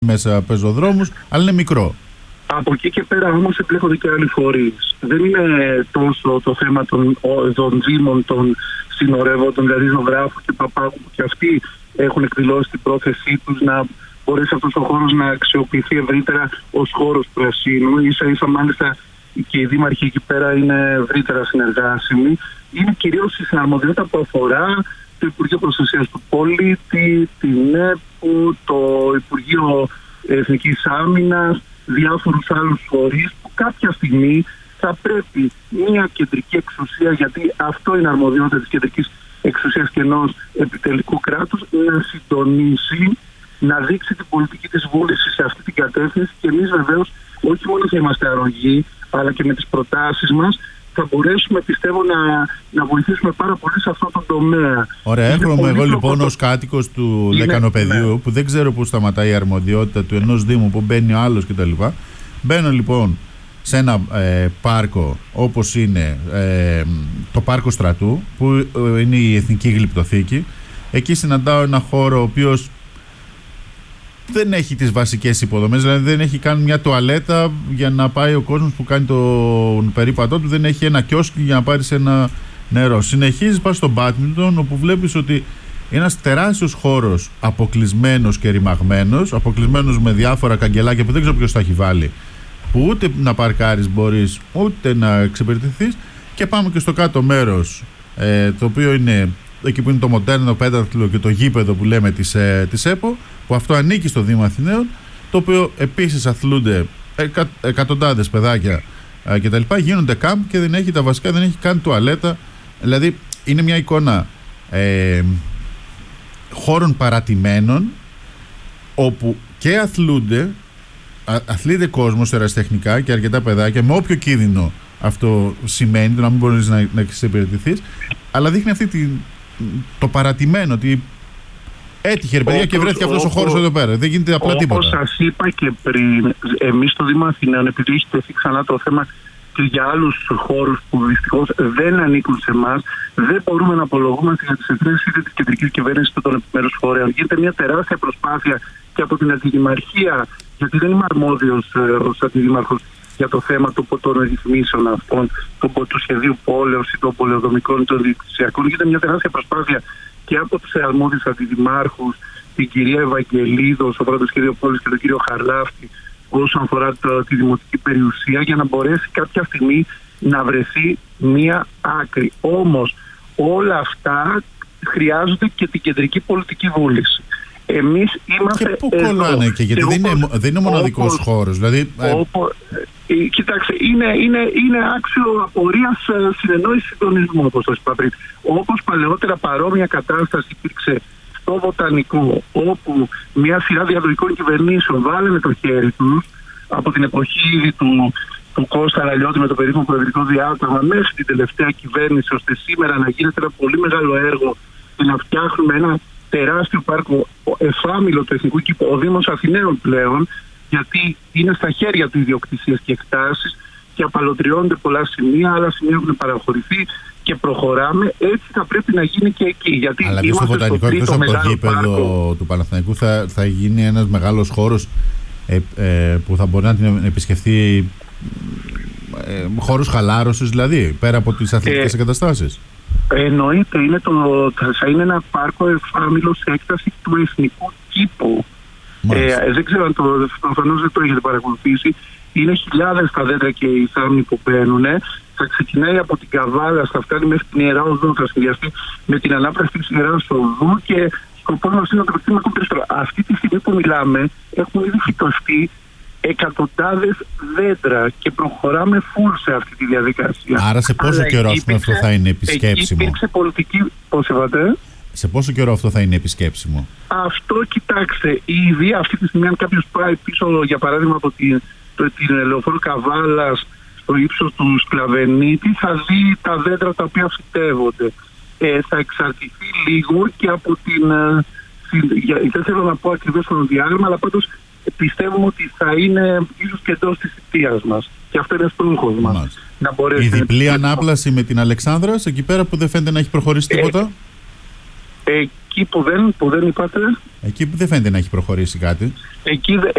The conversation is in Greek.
μέσα πεζοδρόμους, αλλά είναι μικρό. Από εκεί και πέρα όμως εμπλέκονται και άλλοι φορείς. Δεν είναι τόσο το θέμα των δήμων, των συνορεύοντων, δηλαδή ζωγράφου και παπάγου, που και αυτοί έχουν εκδηλώσει την πρόθεσή τους να μπορέσει αυτός ο χώρος να αξιοποιηθεί ευρύτερα ως χώρος πρασίνου. Ίσα-ίσα μάλιστα και οι δήμαρχοι εκεί πέρα είναι ευρύτερα συνεργάσιμοι. Είναι κυρίως η συναρμοδιότητα που αφορά το Υπουργείο Προστασίας του Πολίτη, την ΕΠΟ, το Υπουργείο Εθνικής Άμυνας, διάφορους άλλους φορείς που κάποια στιγμή θα πρέπει μια κεντρική εξουσία, γιατί αυτό είναι αρμοδιότητα της κεντρικής εξουσίας και ενός επιτελικού κράτους, να συντονίσει, να δείξει την πολιτική της βούλησης σε αυτή την κατεύθυνση, και εμείς βεβαίως όχι μόνο θα είμαστε αρρωγοί, αλλά και με τις προτάσεις μας θα μπορέσουμε, πιστεύω, να βοηθήσουμε πάρα πολύ σε αυτό το τομέα. Ωραία, έρχομαι εγώ λοιπόν ως κάτοικος του Λεκανοπεδίου, που δεν ξέρω πού σταματάει η αρμοδιότητα του ενός Δήμου, που μπαίνει ο άλλος κτλ. Μπαίνω λοιπόν σε ένα πάρκο όπως είναι το Πάρκο Στρατού, που είναι η Εθνική Γλυπτοθήκη. Εκεί συναντάω ένα χώρο ο οποίος δεν έχει τις βασικές υποδομές, δηλαδή δεν έχει καν μια τουαλέτα για να πάει ο κόσμος που κάνει τον περίπατό του, δεν έχει ένα κιόσκι για να πάρεις ένα νερό. Συνεχίζεις, πας στο μπάντμιντον, όπου βλέπεις ότι είναι ένας τεράστιος χώρος αποκλεισμένος και ρημαγμένος, αποκλεισμένος με διάφορα καγκελάκια που δεν ξέρω ποιος τα έχει βάλει, που ούτε να παρκάρεις μπορείς, ούτε να εξυπηρετηθείς. Και πάμε και στο κάτω μέρος, το οποίο είναι εκεί που είναι το μοντέρνο πέταθλο και το γήπεδο που λέμε της ΕΠΟ, που αυτό ανήκει στο Δήμο Αθηναίων, το οποίο επίσης αθλούνται εκατοντάδες παιδάκια κτλ. Γίνονται κάμπ και δεν έχει τα βασικά, δεν έχει καν τουαλέτα. Δηλαδή είναι μια εικόνα χώρων παρατημένων, όπου και αθλείται κόσμος ερασιτεχνικά και αρκετά παιδάκια, με όποιο κίνδυνο αυτό σημαίνει, το να μην μπορείς να εξυπηρετηθείς, αλλά δείχνει το παρατημένο, ότι έτυχε ρε παιδιά και βρέθηκε αυτός ο χώρος εδώ πέρα. Δεν γίνεται απλά τίποτα. Όπως σας είπα και πριν, εμείς στο Δήμο Αθηναίων, επειδή έχει τεθεί ξανά το θέμα και για άλλους χώρους που δυστυχώς δεν ανήκουν σε εμάς, δεν μπορούμε να απολογούμαστε για τις ευθύνες είτε της κεντρικής κυβέρνησης είτε των επιμέρους φορέων. Γίνεται μια τεράστια προσπάθεια και από την Αντιδημαρχία, γιατί δεν είμαι αρμόδιος ως Αντιδήμαρχος για το θέμα των ρυθμίσεων αυτών, του σχεδίου πόλεως ή των πολεοδομικών ή των διοικησιακών. Γίνεται μια τεράστια προσπάθεια και από τους αρμόδιους αντιδημάρχους, την κυρία Ευαγγελίδο, στο πρώτο σχέδιο πόλης, και τον κύριο Χαρλάφτη, όσον αφορά τη δημοτική περιουσία, για να μπορέσει κάποια στιγμή να βρεθεί μία άκρη. Όμως όλα αυτά χρειάζονται και την κεντρική πολιτική βούληση. Εμείς είμαστε. Και πού κολλάνε, και γιατί δεν είναι μοναδικός χώρος. Δηλαδή, κοιτάξτε, είναι άξιο απορίας συνεννόηση συντονισμού, όπως το είπα πριν. Όπως παλαιότερα παρόμοια κατάσταση υπήρξε στο Βοτανικό, όπου μια σειρά διαδοχικών κυβερνήσεων βάλανε το χέρι τους από την εποχή ήδη του Κώστα Ραλιώτη με το περίφημο προεδρικό διάταγμα μέχρι την τελευταία κυβέρνηση, ώστε σήμερα να γίνεται ένα πολύ μεγάλο έργο και να φτιάχνουμε ένα τεράστιο πάρκο εφάμιλο του Εθνικού Κήπου, ο Δήμος Αθηναίων πλέον, γιατί είναι στα χέρια του ιδιοκτησίας και εκτάσεις και απαλωτριώνονται πολλά σημεία, άλλα σημεία έχουν παραχωρηθεί και προχωράμε. Έτσι θα πρέπει να γίνει και εκεί. Γιατί αλλά και στο Βοτανικό, εκτός από το γήπεδο του Παναθηναϊκού, θα γίνει ένας μεγάλος χώρος που θα μπορεί να την επισκεφθεί, χώρους χαλάρωσης δηλαδή, πέρα από τις αθλητικές εγκαταστάσεις. Εννοείται, θα είναι ένα πάρκο εφάμιλο σε έκταση του Εθνικού Κήπου. Δεν ξέρω αν προφανώς δεν το έχετε παρακολουθήσει. Είναι χιλιάδες τα δέντρα και οι θάμνοι που μπαίνουν. Θα ξεκινάει από την Καβάλα, θα φτάνει μέχρι την Ιερά Οδό, θα συνδυαστεί με την ανάπλαση της Ιεράς Οδού και σκοπός μας είναι να το πετύχουμε ακόμη περισσότερο. Αυτή τη στιγμή που μιλάμε έχουν ήδη φυτοστεί εκατοντάδες δέντρα και προχωράμε full σε αυτή τη διαδικασία. Άρα σε πόσο καιρό αυτό θα είναι επισκέψιμο? Υπήρξε πολιτική. Πώς είπατε? Σε πόσο καιρό αυτό θα είναι επισκέψιμο? Αυτό, κοιτάξτε, ήδη αυτή τη στιγμή αν κάποιος πάει πίσω, για παράδειγμα από την λεωφόρο Καβάλας στο ύψος του Σκλαβενίτη, θα δει τα δέντρα τα οποία φυτεύονται. Θα εξαρτηθεί λίγο και από δεν θέλω να πω ακριβώς το διάγραμμα, αλλά πάντως πιστεύουμε ότι θα είναι ίσως και εντός της θητείας μας. Και αυτό είναι στόχος μας. Η διπλή ανάπλαση με την Αλεξάνδρας, εκεί πέρα που δεν φαίνεται να έχει προχωρήσει τίποτα. Εκεί που δεν είπατε. Εκεί που δεν φαίνεται να έχει προχωρήσει κάτι. Εκεί